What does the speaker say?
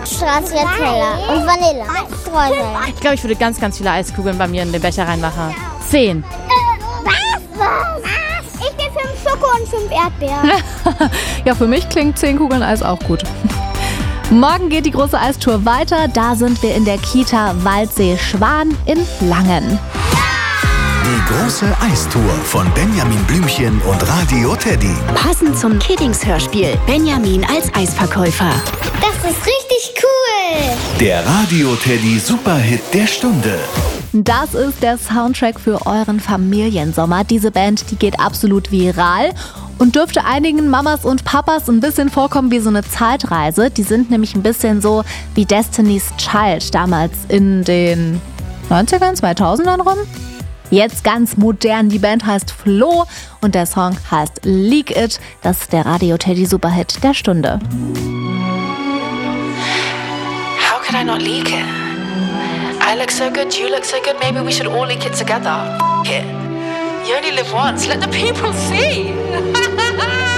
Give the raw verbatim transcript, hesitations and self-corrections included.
Stracciatella und Vanille. Streusel. Ich glaube, ich würde ganz, ganz viele Eiskugeln bei mir in den Becher reinmachen. Zehn. Was? Was? Ich gehe fünf Schoko und fünf Erdbeeren. Ja, für mich klingt zehn Kugeln Eis auch gut. Morgen geht die große Eistour weiter. Da sind wir in der Kita Waldsee Schwan in Langen. Die große Eistour von Benjamin Blümchen und Radio Teddy. Passend zum Kiddings-Hörspiel Benjamin als Eisverkäufer. Das ist richtig cool. Der Radio Teddy Superhit der Stunde. Das ist der Soundtrack für euren Familiensommer. Diese Band, die geht absolut viral und dürfte einigen Mamas und Papas ein bisschen vorkommen wie so eine Zeitreise. Die sind nämlich ein bisschen so wie Destiny's Child damals in den neunzigern, zweitausendern rum. Jetzt ganz modern. Die Band heißt Flo und der Song heißt Leak It. Das ist der Radio Teddy Superhit der Stunde. How could I not leak it? I look so good, you look so good, maybe we should all leak it together. F it. You only live once, let the people see.